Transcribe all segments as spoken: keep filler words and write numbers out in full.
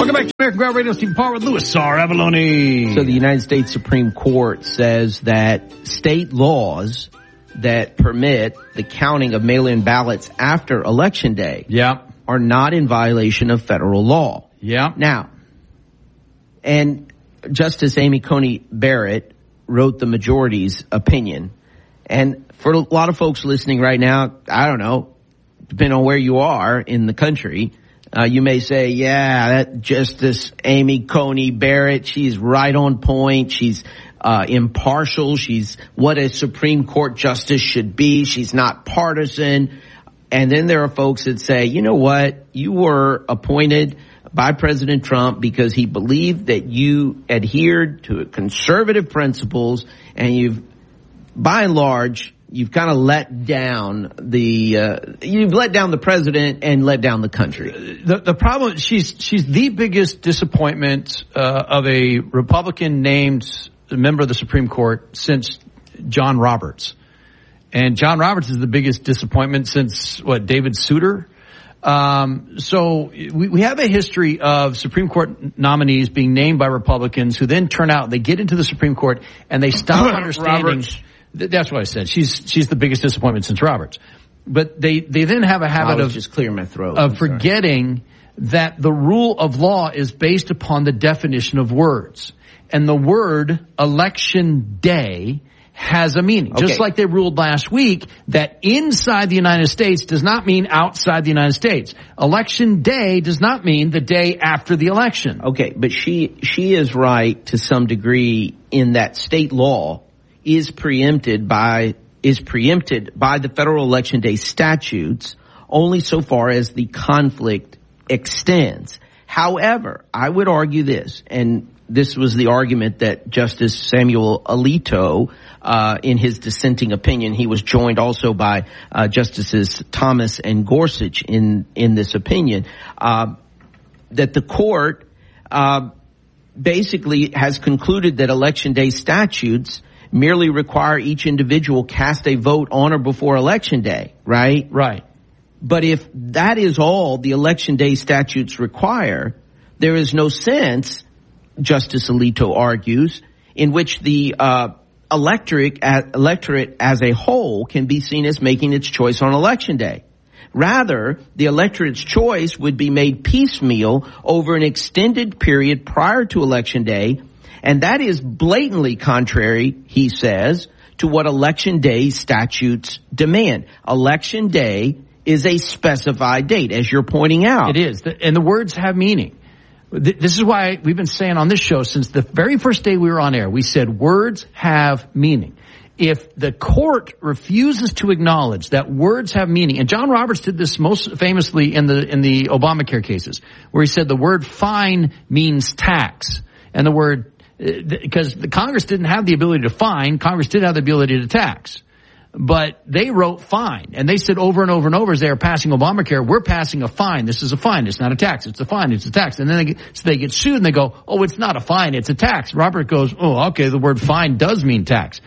Welcome back to American Ground Radio. Stephen Parr with Louis R. Avalone. So the United States Supreme Court says that state laws that permit the counting of mail-in ballots after Election Day yeah. are not in violation of federal law. Yeah. Now, and Justice Amy Coney Barrett wrote the majority's opinion. And for a lot of folks listening right now, I don't know, depending on where you are in the country, uh, you may say, yeah, that Justice Amy Coney Barrett, she's right on point. She's uh, impartial. She's what a Supreme Court justice should be. She's not partisan. And then there are folks that say, you know what? You were appointed by President Trump because he believed that you adhered to conservative principles, and you've, by and large, you've kind of let down the, uh, you've let down the president and let down the country. The, the problem, she's, she's the biggest disappointment, uh, of a Republican named member of the Supreme Court since John Roberts. And John Roberts is the biggest disappointment since, what, David Souter? Um, so we, we have a history of Supreme Court nominees being named by Republicans who then turn out, they get into the Supreme Court and they stop understanding. Roberts. That's what I said. She's she's the biggest disappointment since Roberts. But they, they then have a habit of just clear my throat. of forgetting that the rule of law is based upon the definition of words. And the word election day has a meaning. Okay. Just like they ruled last week that inside the United States does not mean outside the United States. Election day does not mean the day after the election. Okay, but she she is right to some degree in that state law is preempted by is preempted by the federal election day statutes only so far as the conflict extends. However, I would argue this, and this was the argument that Justice Samuel Alito, uh, in his dissenting opinion, he was joined also by uh, Justices Thomas and Gorsuch in in this opinion, uh, that the court uh, basically has concluded that election day statutes merely require each individual cast a vote on or before election day, right? Right. But if that is all the election day statutes require, there is no sense, Justice Alito argues, in which the uh, electorate, uh, electorate as a whole can be seen as making its choice on election day. Rather, the electorate's choice would be made piecemeal over an extended period prior to election day, and that is blatantly contrary, he says, to what election day statutes demand. Election day is a specified date, as you're pointing out. It is, and the words have meaning. This is why we've been saying on this show since the very first day we were on air, we said words have meaning. If the court refuses to acknowledge that words have meaning, and John Roberts did this most famously in the in the Obamacare cases, where he said the word fine means tax, and the word because the Congress didn't have the ability to fine, Congress did have the ability to tax. But they wrote fine, and they said over and over and over as they are passing Obamacare, we're passing a fine. This is a fine. It's not a tax. It's a fine. It's a tax. And then they get, so they get sued and they go, oh, it's not a fine. It's a tax. Robert goes, oh, okay, the word fine does mean tax.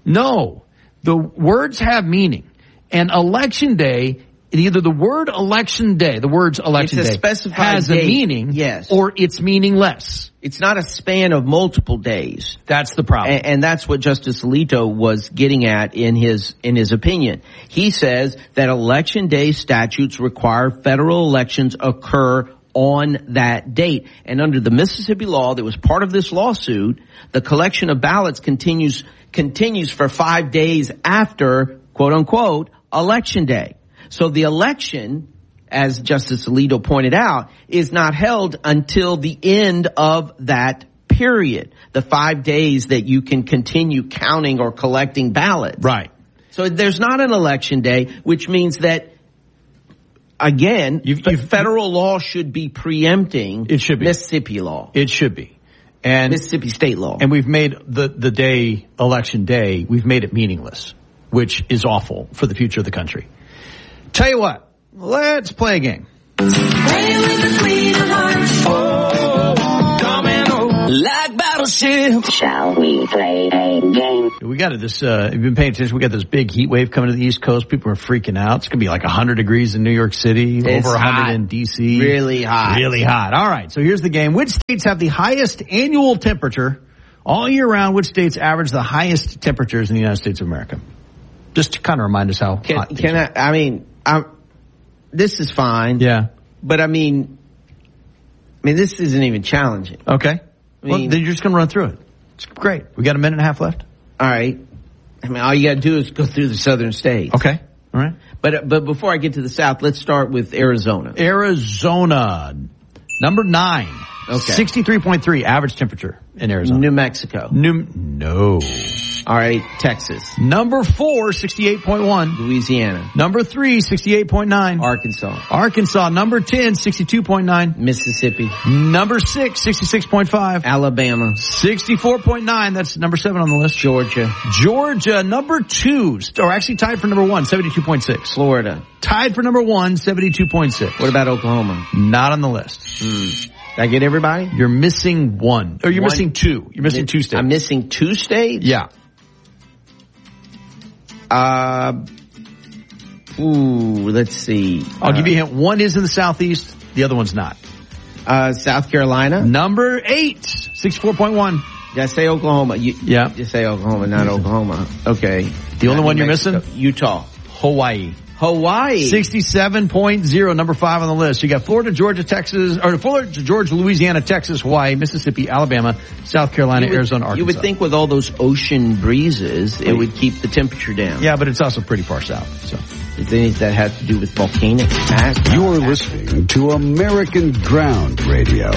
No, the words have meaning. And election day, either the word election day, the words election it's a day specified has date. a meaning, yes, or it's meaningless. It's not a span of multiple days. That's the problem. And, and that's what Justice Alito was getting at in his in his opinion. He says that election day statutes require federal elections occur on that date. And under the Mississippi law that was part of this lawsuit, the collection of ballots continues continues for five days after, quote unquote, election day. So the election, as Justice Alito pointed out, is not held until the end of that period, the five days that you can continue counting or collecting ballots. Right. So there's not an election day, which means that, again, you've, you've, federal law should be preempting it should be. Mississippi law. It should be. And Mississippi state law. And we've made the, the day, election day, we've made it meaningless, which is awful for the future of the country. Tell you what, let's play a game. Play with the Queen of Hearts. Oh, domino. Like battleship. ship. Shall we play a game? We got it. This, uh, you've been paying attention. We got this big heat wave coming to the East Coast. People are freaking out. It's going to be like one hundred degrees in New York City, It's over one hundred hot. in D C. Really hot. Really hot. All right. So here's the game. Which states have the highest annual temperature all year round? Which states average the highest temperatures in the United States of America? Just to kind of remind us how Can, hot things can are. I, I mean, I'm, this is fine. Yeah. But I mean, I mean, this isn't even challenging. Okay. I Well, mean- then you're just going to run through it. It's great. We got a minute and a half left. All right. I mean, all you got to do is go through the southern states. Okay. All right. But but before I get to the south, let's start with Arizona. Arizona, number nine. Okay. sixty-three point three average temperature in Arizona. New Mexico. New, no. All right. Texas. Number four, sixty-eight point one. Louisiana. Number three, sixty-eight point nine. Arkansas. Arkansas, number ten, sixty-two point nine. Mississippi. Number six, sixty-six point five. Alabama. sixty-four point nine. That's number seven on the list. Georgia. Georgia, number two, or actually tied for number one, seventy-two point six. Florida. Tied for number one, seventy-two point six. What about Oklahoma? Not on the list. Hmm. Did I get everybody? You're missing one. Or you're One. missing two. You're missing two states. I'm missing two states? Yeah. Uh, ooh, let's see. I'll uh, give you a hint. One is in the southeast. The other one's not. Uh, South Carolina. Number eight, sixty-four point one. Did I say Oklahoma? You, Yeah. You say Oklahoma, not Oklahoma. Okay. The only Not one New you're Mexico. missing? Utah. Hawaii. Hawaii. sixty-seven point zero, number five on the list. You got Florida, Georgia, Texas, or Florida, Georgia, Louisiana, Texas, Hawaii, Mississippi, Alabama, South Carolina, You would- Arizona, Arkansas. You would think with all those ocean breezes, it would keep the temperature down. Yeah, but it's also pretty far south. So Is any of that have to do with volcanic ash? You're listening to American Ground Radio.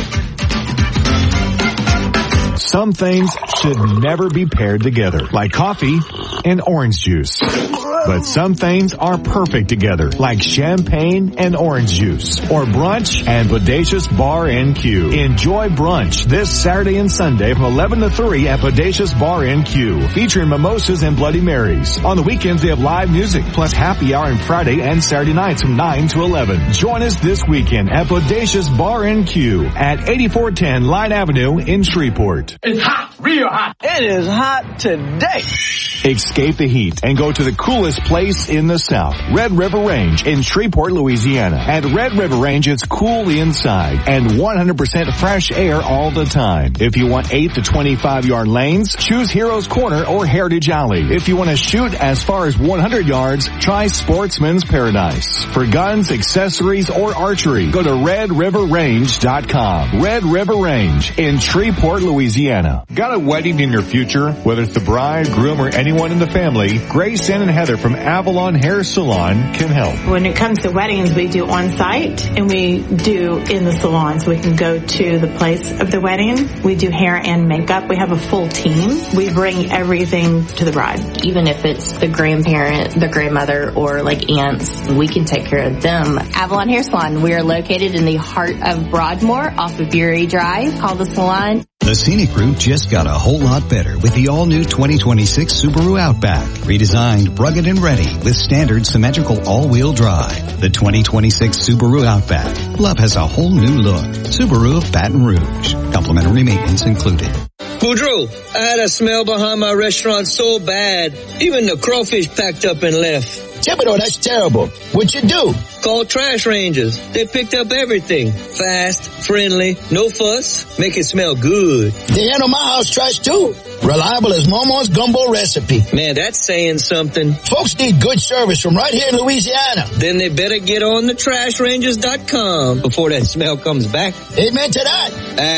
Some things should never be paired together, like coffee and orange juice. But some things are perfect together, like champagne and orange juice, or brunch and Bodacious Bar and Q. Enjoy brunch this Saturday and Sunday from eleven to three at Bodacious Bar and Q, featuring mimosas and Bloody Marys. On the weekends, they have live music, plus happy hour on Friday and Saturday nights from nine to eleven. Join us this weekend at Bodacious Bar and Q at eighty-four ten Line Avenue in Shreveport. It's hot, real hot. It is hot today. Escape the heat and go to the coolest place in the South, Red River Range in Shreveport, Louisiana. At Red River Range, it's cool inside and one hundred percent fresh air all the time. If you want eight to twenty-five yard lanes, choose Heroes Corner or Heritage Alley. If you want to shoot as far as one hundred yards, try Sportsman's Paradise. For guns, accessories, or archery, go to red river range dot com. Red River Range in Shreveport, Louisiana. Got a wedding in your future? Whether it's the bride, groom, or anyone in the family, Grayson and Heather from Avalon Hair Salon can help. When it comes to weddings, we do on-site and we do in the salon, so we can go to the place of the wedding. We do hair and makeup. We have a full team. We bring everything to the bride. Even if it's the grandparent, the grandmother, or like aunts, we can take care of them. Avalon Hair Salon. We are located in the heart of Broadmoor off of Bury Drive. Call the salon. The scenic route just got a whole lot better with the all-new twenty twenty-six Subaru Outback. Redesigned, rugged, and ready with standard symmetrical all-wheel drive. The twenty twenty-six Subaru Outback. Love has a whole new look. Subaru of Baton Rouge. Complimentary maintenance included. Boudreaux, I had a smell behind my restaurant so bad, even the crawfish packed up and left. Thibodeau, that's terrible. What'd you do? Called Trash Rangers. They picked up everything. Fast, friendly, no fuss, make it smell good. They handle my house trash too. Reliable as Momo's gumbo recipe. Man, that's saying something. Folks need good service from right here in Louisiana. Then they better get on the trash rangers dot com before that smell comes back. Amen to that.